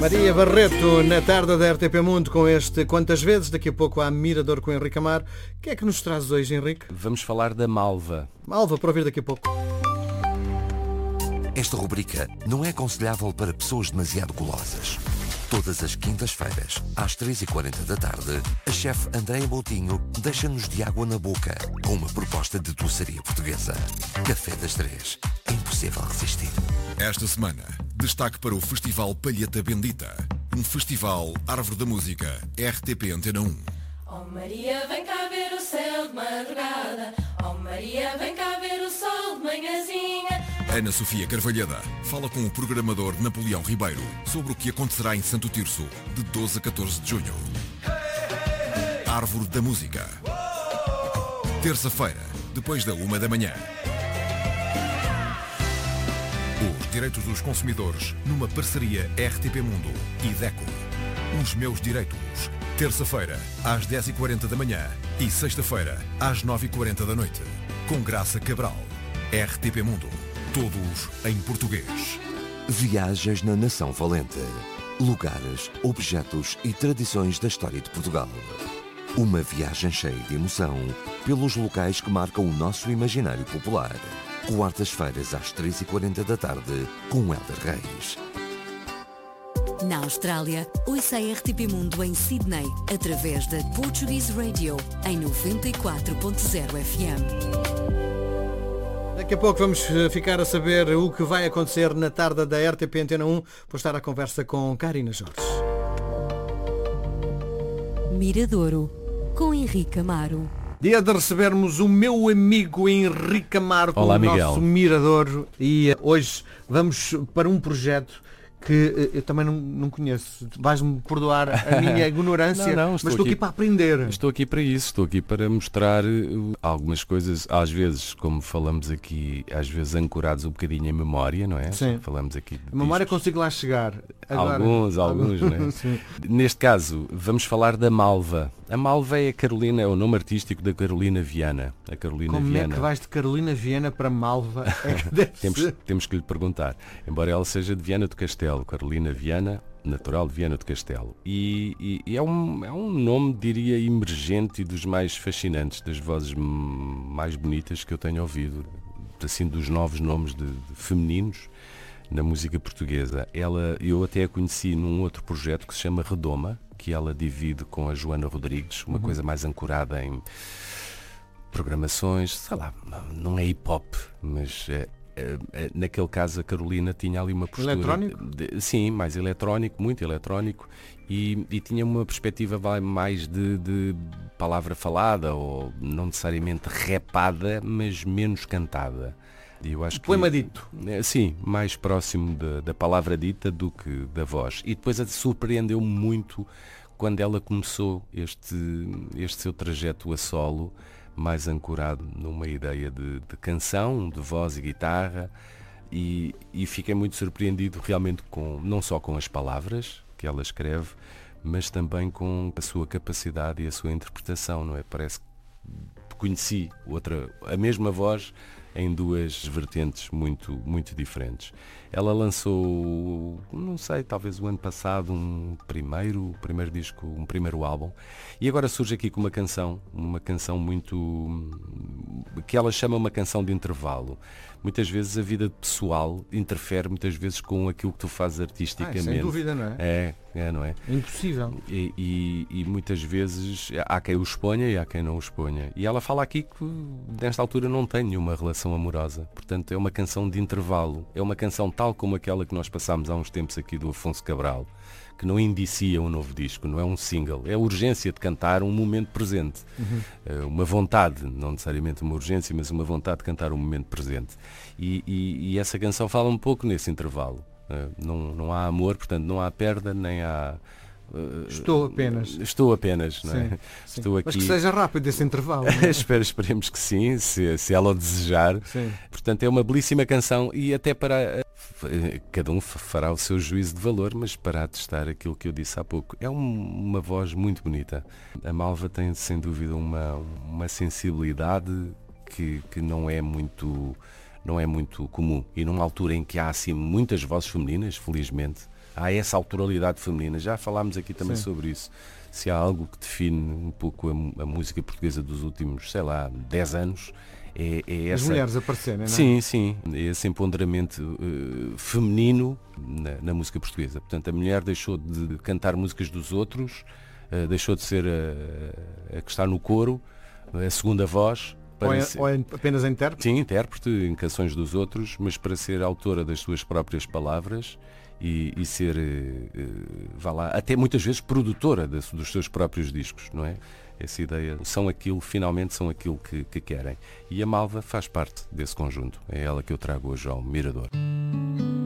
Maria Barreto, na tarde da RTP Mundo, com este Quantas Vezes. Daqui a pouco há Mirador com Henrique Amaro. O que é que nos traz hoje, Henrique? Vamos falar da malva. Malva, para ouvir daqui a pouco. Esta rubrica não é aconselhável para pessoas demasiado golosas. Todas as quintas-feiras, às 3h40 da tarde, a chefe Andréia Boutinho deixa-nos de água na boca com uma proposta de doçaria portuguesa. Café das 3. É impossível resistir. Esta semana, destaque para o Festival Palheta Bendita. Um festival Árvore da Música, RTP Antena 1. Oh Maria, vem cá ver o céu de madrugada. Oh Maria, vem cá ver o sol de manhãzinha. Ana Sofia Carvalhada fala com o programador Napoleão Ribeiro sobre o que acontecerá em Santo Tirso, de 12 a 14 de junho. Árvore da Música. Terça-feira, depois da 1 da manhã. Os direitos dos consumidores numa parceria RTP Mundo e DECO. Os meus direitos. Terça-feira, às 10h40 da manhã e sexta-feira, às 9h40 da noite. Com Graça Cabral. RTP Mundo. Todos em português. Viagens na Nação Valente. Lugares, objetos e tradições da história de Portugal. Uma viagem cheia de emoção pelos locais que marcam o nosso imaginário popular. Quartas-feiras às 3h40 da tarde com Hélder Reis. Na Austrália, ouça a RTP Mundo em Sydney, através da Portuguese Radio, em 94.0 FM. Daqui a pouco vamos ficar a saber o que vai acontecer na tarde da RTP Antena 1, por estar à conversa com Karina Jorge. Miradouro, com Henrique Amaro. Dia de recebermos o meu amigo Henrique Amaro, Olá, o Miguel. nosso Miradouro, e hoje vamos para um projeto que eu também não conheço. Vais-me perdoar a minha ignorância, Não, mas estou aqui para aprender. Estou aqui para isso, estou aqui para mostrar algumas coisas, às vezes, como falamos aqui, às vezes ancorados um bocadinho em memória, não é? Sim. Falamos aqui de A memória discos. consigo lá chegar. Agora, Alguns, não é? Sim. Neste caso, vamos falar da malva. A malva é a Carolina, é o nome artístico da Carolina Viana. A Carolina Como Viana. é que vais de Carolina Viana para Malva? É que deve ser. Temos que lhe perguntar. Embora ela seja de Viana do Castelo, Carolina Viana, natural de Viana do Castelo. E é um nome, diria, emergente e dos mais fascinantes, das vozes mais bonitas que eu tenho ouvido, assim, dos novos nomes de femininos na música portuguesa. Eu até a conheci num outro projeto que se chama Redoma, que ela divide com a Joana Rodrigues, uma coisa mais ancorada em programações, sei lá, não é hip-hop, mas naquele caso a Carolina tinha ali uma postura... Eletrónico? Sim, mais eletrónico, muito eletrónico, e tinha uma perspectiva mais de palavra falada, ou não necessariamente rapada, mas menos cantada. E eu acho Poema dito. Sim, mais próximo da palavra dita do que da voz. E depois surpreendeu-me muito quando ela começou este seu trajeto a solo, mais ancorado numa ideia de canção, de voz e guitarra, e fiquei muito surpreendido realmente não só com as palavras que ela escreve, mas também com a sua capacidade e a sua interpretação, não é? Parece que conheci a mesma voz em duas vertentes muito, muito diferentes. Ela lançou, não sei, talvez o ano passado, um primeiro disco, um primeiro álbum, e agora surge aqui com uma canção muito, que ela chama uma canção de intervalo. Muitas vezes a vida pessoal interfere muitas vezes com aquilo que tu fazes artisticamente. Sem dúvida, não é? Não é? É impossível. E muitas vezes há quem o exponha e há quem não o exponha. E ela fala aqui que nesta altura não tem nenhuma relação amorosa. Portanto, é uma canção de intervalo. É uma canção tal como aquela que nós passámos há uns tempos aqui do Afonso Cabral, que não indicia um novo disco, não é um single. É a urgência de cantar um momento presente. Uma vontade, não necessariamente uma urgência, mas uma vontade de cantar um momento presente. E essa canção fala um pouco nesse intervalo. Não há amor, portanto não há perda, nem há... Estou apenas, não é? Sim. Estou aqui... Mas que seja rápido esse intervalo. Esperemos que sim, se ela o desejar. Sim. Portanto, é uma belíssima canção, e até para... Cada um fará o seu juízo de valor, mas para atestar aquilo que eu disse há pouco, é uma voz muito bonita. A Malva tem, sem dúvida, uma sensibilidade que não é muito não é muito comum. E numa altura em que há assim muitas vozes femininas, felizmente, há essa autoralidade feminina. Já falámos aqui também sobre isso. Se há algo que define um pouco a música portuguesa dos últimos, sei lá, 10 anos, é essa... As mulheres aparecerem, não é? Sim, sim. É esse empoderamento feminino na música portuguesa. Portanto, a mulher deixou de cantar músicas dos outros, deixou de ser a que está no coro, a segunda voz. Ou é apenas a intérprete? Sim, intérprete em canções dos outros, mas para ser autora das suas próprias palavras e ser, vá lá, até muitas vezes produtora dos seus próprios discos, não é? Essa ideia, finalmente são aquilo que querem. E a Malva faz parte desse conjunto. É ela que eu trago hoje ao Mirador.